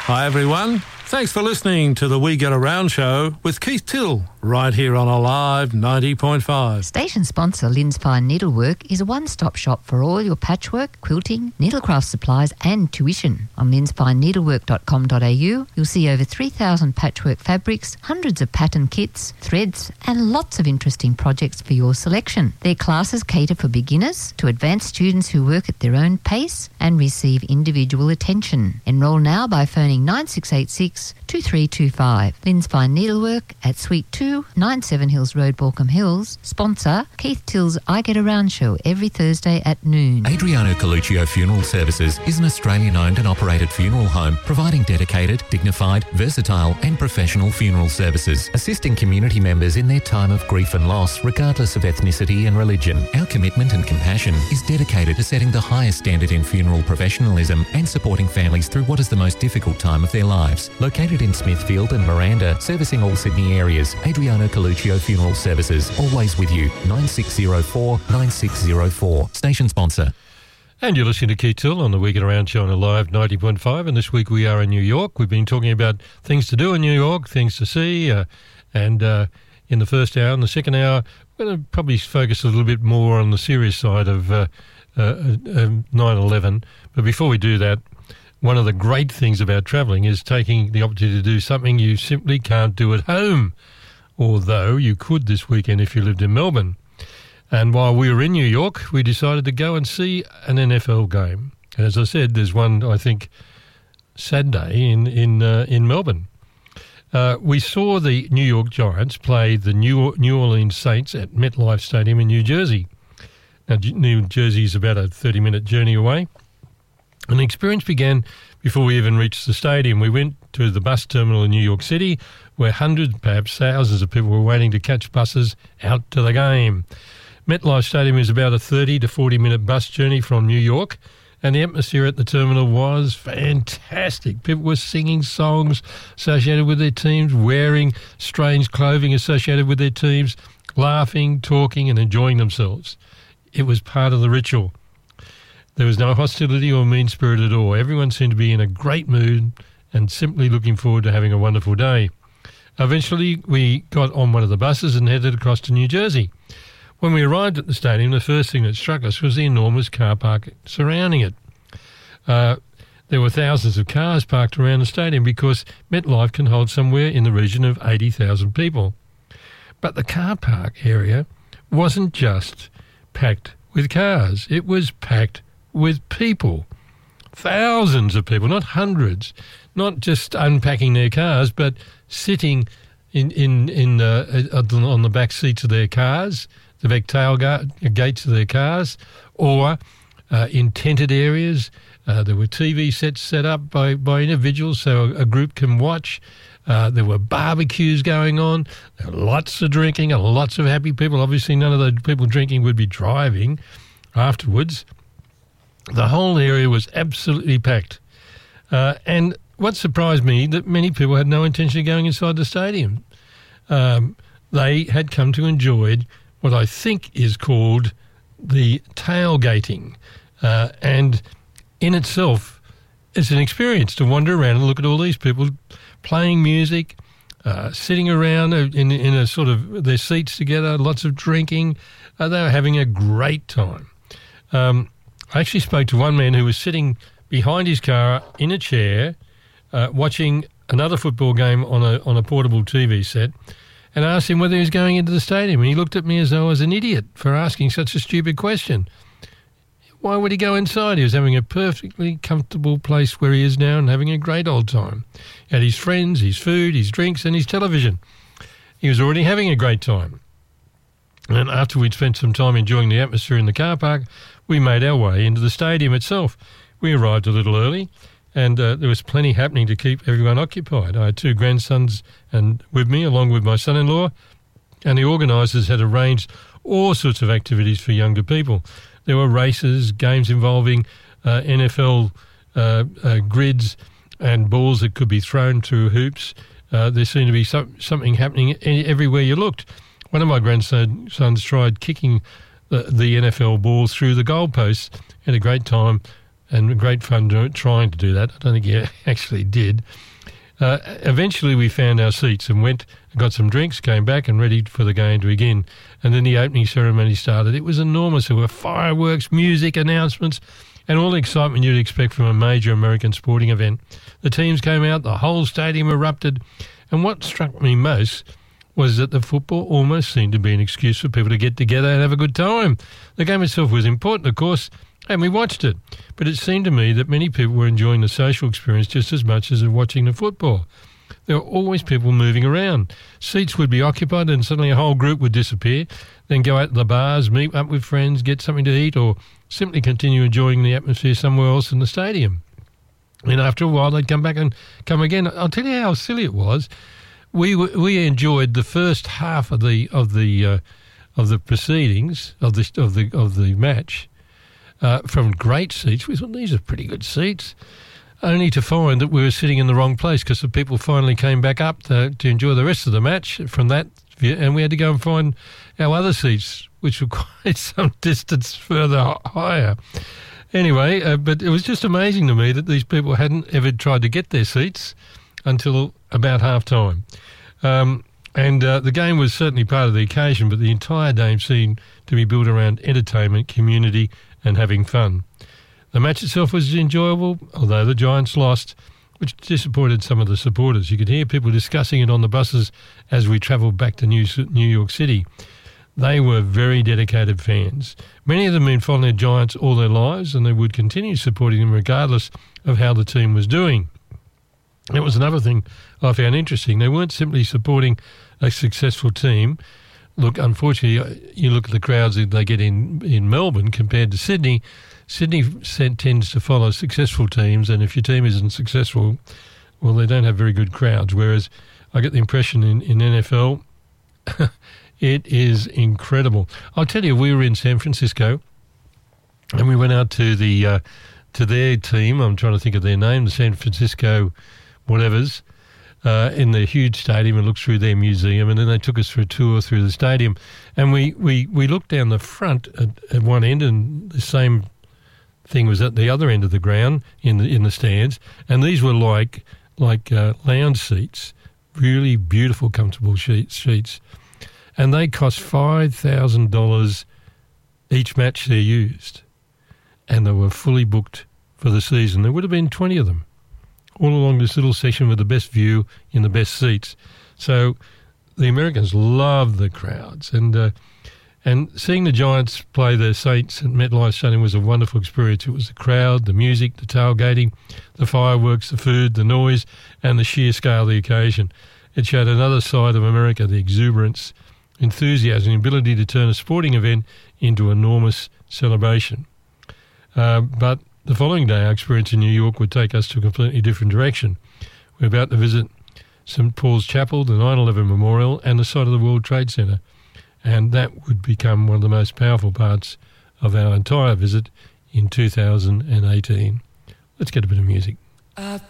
Hi everyone, thanks for listening to the We Get Around show with Keith Till, right here on Alive 90.5. Station sponsor Lynn's Fine Needlework is a one-stop shop for all your patchwork, quilting, needlecraft supplies and tuition. On lynsfineneedlework.com.au you'll see over 3,000 patchwork fabrics, hundreds of pattern kits, threads and lots of interesting projects for your selection. Their classes cater for beginners to advanced students who work at their own pace and receive individual attention. Enrol now by phoning 9686 2325. Lynn's Fine Needlework at Suite 2, 97 Hills Road, Balcombe Hills. Sponsor Keith Till's I Get Around show every Thursday at noon. Adriano Coluccio Funeral Services is an Australian-owned and operated funeral home providing dedicated, dignified, versatile and professional funeral services, assisting community members in their time of grief and loss regardless of ethnicity and religion. Our commitment and compassion is dedicated to setting the highest standard in funeral professionalism and supporting families through what is the most difficult time of their lives. Located in Smithfield and Miranda, servicing all Sydney areas, Adriano Coluccio Funeral Services, always with you. 9604 9604. Station sponsor. And you're listening to Keith Till on the We Get Around show on Alive 90.5, and this week we are in New York. We've been talking about things to do in New York, things to see, and in the first hour. In the second hour, we're going to probably focus a little bit more on the serious side of 9/11. But before we do that, one of the great things about travelling is taking the opportunity to do something you simply can't do at home, although you could this weekend if you lived in Melbourne. And while we were in New York, we decided to go and see an NFL game. And as I said, there's one, I think, Saturday in Melbourne. We saw the New York Giants play the New Orleans Saints at MetLife Stadium in New Jersey. Now, New Jersey is about a 30-minute journey away. And the experience began before we even reached the stadium. We went to the bus terminal in New York City, where hundreds, perhaps thousands of people were waiting to catch buses out to the game. MetLife Stadium is about a 30 to 40-minute bus journey from New York, and the atmosphere at the terminal was fantastic. People were singing songs associated with their teams, wearing strange clothing associated with their teams, laughing, talking, and enjoying themselves. It was part of the ritual. There was no hostility or mean spirit at all. Everyone seemed to be in a great mood and simply looking forward to having a wonderful day. Eventually, we got on one of the buses and headed across to New Jersey. When we arrived at the stadium, the first thing that struck us was the enormous car park surrounding it. There were thousands of cars parked around the stadium because MetLife can hold somewhere in the region of 80,000 people. But the car park area wasn't just packed with cars. It was packed with people. Thousands of people, not hundreds, not just unpacking their cars, but sitting on the back seats of their cars, the back tailgates of their cars, or in tented areas. There were TV sets set up by individuals so a group can watch. There were barbecues going on. There were lots of drinking and lots of happy people. Obviously, none of the people drinking would be driving afterwards. The whole area was absolutely packed. And what surprised me, that many people had no intention of going inside the stadium. They had come to enjoy what I think is called the tailgating. And in itself, it's an experience to wander around and look at all these people playing music, sitting around in a sort of their seats together, lots of drinking. They were having a great time. I actually spoke to one man who was sitting behind his car in a chair watching another football game on a portable TV set, and I asked him whether he was going into the stadium, and he looked at me as though I was an idiot for asking such a stupid question. Why would he go inside? He was having a perfectly comfortable place where he is now and having a great old time. He had his friends, his food, his drinks and his television. He was already having a great time. And after we'd spent some time enjoying the atmosphere in the car park, we made our way into the stadium itself. We arrived a little early, and there was plenty happening to keep everyone occupied. I had two grandsons with me, along with my son-in-law, and the organisers had arranged all sorts of activities for younger people. There were races, games involving NFL grids and balls that could be thrown through hoops. There seemed to be something happening everywhere you looked. One of my grandsons tried kicking the NFL ball through the goalposts. Had a great time and great fun trying to do that. I don't think he actually did. Eventually we found our seats and went and got some drinks, came back and ready for the game to begin. And then the opening ceremony started. It was enormous. There were fireworks, music, announcements, and all the excitement you'd expect from a major American sporting event. The teams came out, the whole stadium erupted, and what struck me most was that the football almost seemed to be an excuse for people to get together and have a good time. The game itself was important, of course, and we watched it, but it seemed to me that many people were enjoying the social experience just as much as watching the football. There were always people moving around. Seats would be occupied and suddenly a whole group would disappear, then go out to the bars, meet up with friends, get something to eat, or simply continue enjoying the atmosphere somewhere else in the stadium. And after a while, they'd come back and come again. I'll tell you how silly it was. We enjoyed the first half of the proceedings of the match from great seats. We thought these are pretty good seats, only to find that we were sitting in the wrong place because the people finally came back up to enjoy the rest of the match from that view, and we had to go and find our other seats, which were quite some distance further higher. Anyway, but it was just amazing to me that these people hadn't ever tried to get their seats until about half-time. And the game was certainly part of the occasion, but the entire day seemed to be built around entertainment, community, and having fun. The match itself was enjoyable, although the Giants lost, which disappointed some of the supporters. You could hear people discussing it on the buses as we travelled back to New York City. They were very dedicated fans. Many of them had been following the Giants all their lives, and they would continue supporting them regardless of how the team was doing. That was another thing I found interesting. They weren't simply supporting a successful team. Look, unfortunately, you look at the crowds that they get in Melbourne compared to Sydney. Sydney tends to follow successful teams, and if your team isn't successful, well, they don't have very good crowds. Whereas I get the impression in NFL, it is incredible. I'll tell you, we were in San Francisco, and we went out to their team. I'm trying to think of their name, the San Francisco whatevers, in the huge stadium and looked through their museum, and then they took us for a tour through the stadium. And we looked down the front at one end, and the same thing was at the other end of the ground in the stands, and these were like lounge seats, really beautiful, comfortable seats, and they cost $5,000 each match they used, and they were fully booked for the season. There would have been 20 of them, all along this little section with the best view in the best seats. So the Americans love the crowds, and seeing the Giants play the Saints at MetLife Stadium was a wonderful experience. It was the crowd, the music, the tailgating, the fireworks, the food, the noise, and the sheer scale of the occasion. It showed another side of America, the exuberance, enthusiasm, and ability to turn a sporting event into enormous celebration. But the following day, our experience in New York would take us to a completely different direction. We're about to visit St. Paul's Chapel, the 9/11 Memorial, and the site of the World Trade Center. And that would become one of the most powerful parts of our entire visit in 2018. Let's get a bit of music. I've